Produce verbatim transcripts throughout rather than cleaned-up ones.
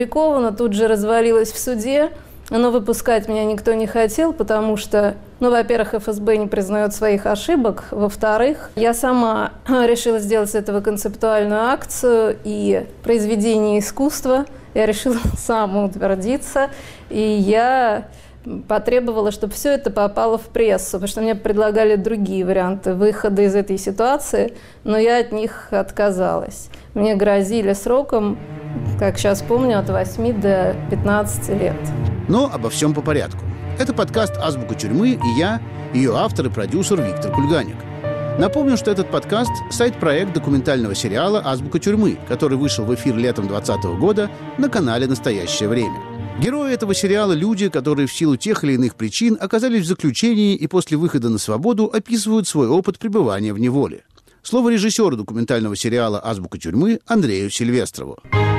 опубликовано, тут же развалилось в суде. Но выпускать меня никто не хотел, потому что, ну, во-первых, эф эс бэ не признает своих ошибок, во-вторых, я сама решила сделать с этого концептуальную акцию и произведение искусства. Я решила самоутвердиться, и я потребовала, чтобы все это попало в прессу, потому что мне предлагали другие варианты выхода из этой ситуации, но я от них отказалась. Мне грозили сроком, как сейчас помню, от восьми до пятнадцати лет. Но обо всем по порядку. Это подкаст «Азбука тюрьмы» и я, ее автор и продюсер Виктор Кульганик. Напомню, что этот подкаст – сайт-проект документального сериала «Азбука тюрьмы», который вышел в эфир летом двадцатого года на канале «Настоящее время». Герои этого сериала – люди, которые в силу тех или иных причин оказались в заключении и после выхода на свободу описывают свой опыт пребывания в неволе. Слово режиссеру документального сериала «Азбука тюрьмы» Андрею Сильвестрову.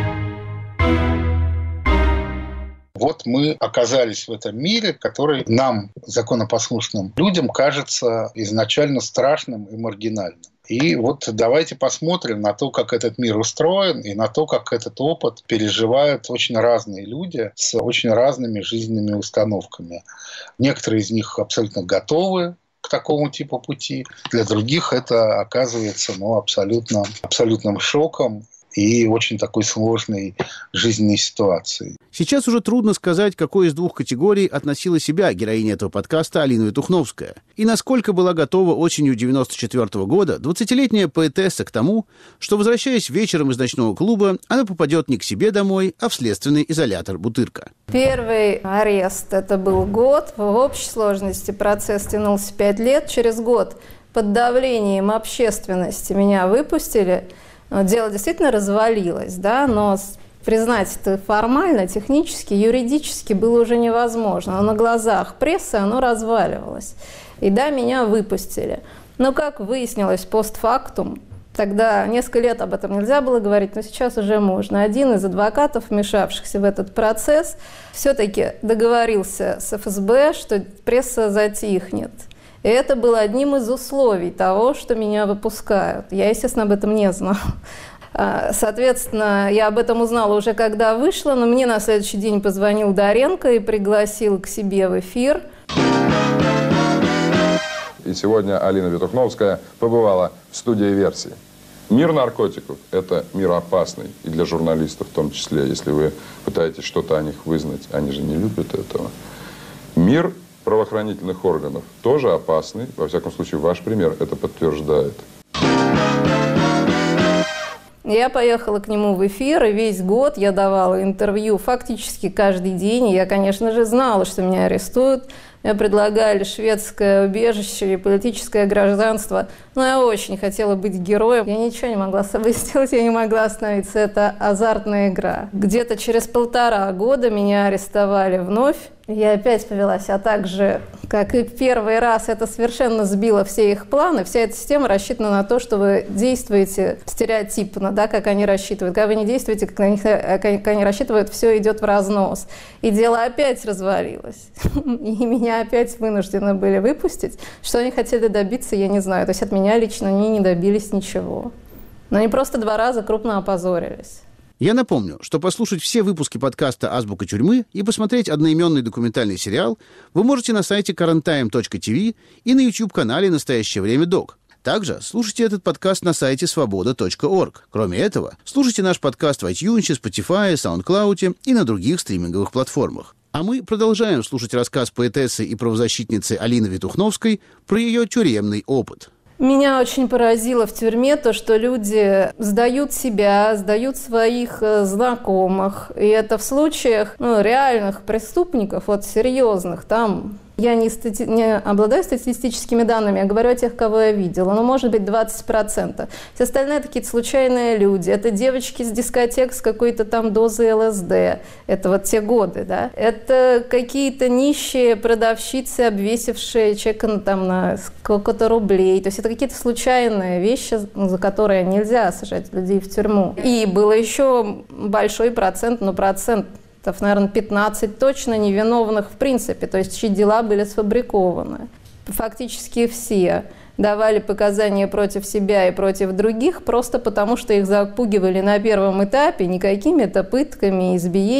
Вот мы оказались в этом мире, который нам, законопослушным людям, кажется изначально страшным и маргинальным. И вот давайте посмотрим на то, как этот мир устроен, и на то, как этот опыт переживают очень разные люди с очень разными жизненными установками. Некоторые из них абсолютно готовы к такому типу пути. Для других это оказывается ну, абсолютно, абсолютным шоком и очень такой сложной жизненной ситуацией. Сейчас уже трудно сказать, к какой из двух категорий относила себя героиня этого подкаста Алина Витухновская, и насколько была готова осенью девяносто четвёртого года двадцатилетняя поэтесса к тому, что, возвращаясь вечером из ночного клуба, она попадет не к себе домой, а в следственный изолятор Бутырка. Первый арест – это был год. В общей сложности процесс тянулся пять лет. Через год под давлением общественности меня выпустили. Дело действительно развалилось, да, но признать это формально, технически, юридически было уже невозможно. Но на глазах прессы оно разваливалось. И да, меня выпустили. Но, как выяснилось постфактум, тогда несколько лет об этом нельзя было говорить, но сейчас уже можно. Один из адвокатов, вмешавшихся в этот процесс, все-таки договорился с эф эс бэ, что пресса затихнет. И это было одним из условий того, что меня выпускают. Я, естественно, об этом не знала. Соответственно, я об этом узнала уже когда вышла, но мне на следующий день позвонил Доренко и пригласил к себе в эфир. И сегодня Алина Витухновская побывала в студии «Версии». Мир наркотиков – это мир опасный, и для журналистов в том числе, если вы пытаетесь что-то о них вызнать, они же не любят этого. Мир правоохранительных органов тоже опасный, во всяком случае, ваш пример это подтверждает. Я поехала к нему в эфир, и весь год я давала интервью фактически каждый день. И я, конечно же, знала, что меня арестуют. Мне предлагали шведское убежище и политическое гражданство. Но я очень хотела быть героем. Я ничего не могла с собой сделать, я не могла остановиться. Это азартная игра. Где-то через полтора года меня арестовали вновь. Я опять повелась, а также, как и в первый раз, это совершенно сбило все их планы. Вся эта система рассчитана на то, что вы действуете стереотипно, да, как они рассчитывают. Когда вы не действуете, как они, как они рассчитывают, все идет в разнос. И дело опять развалилось. И меня опять вынуждены были выпустить. Что они хотели добиться, я не знаю. То есть от меня лично они не добились ничего. Но они просто два раза крупно опозорились. Я напомню, что послушать все выпуски подкаста «Азбука тюрьмы» и посмотреть одноименный документальный сериал вы можете на сайте карент тайм точка ти ви и на YouTube-канале «Настоящее время Док». Также слушайте этот подкаст на сайте свобода точка орг. Кроме этого, слушайте наш подкаст в iTunes, Spotify, SoundCloud и на других стриминговых платформах. А мы продолжаем слушать рассказ поэтессы и правозащитницы Алины Витухновской про ее тюремный опыт. Меня очень поразило в тюрьме то, что люди сдают себя, сдают своих знакомых. И это в случаях ну, реальных преступников, вот серьезных, там... Я не, стати... не обладаю статистическими данными, я говорю о тех, кого я видела. Но может быть двадцать процентов. Все остальные это какие-то случайные люди. Это девочки с дискотек с какой-то там дозой эл эс дэ. Это вот те годы, да. Это какие-то нищие продавщицы, обвесившие чека там на сколько-то рублей. То есть это какие-то случайные вещи, за которые нельзя сажать людей в тюрьму. И было еще большой процент, но процент... наверное, пятнадцать точно невиновных в принципе, то есть чьи дела были сфабрикованы. Фактически все давали показания против себя и против других просто потому, что их запугивали на первом этапе не какими-то пытками, избиениями.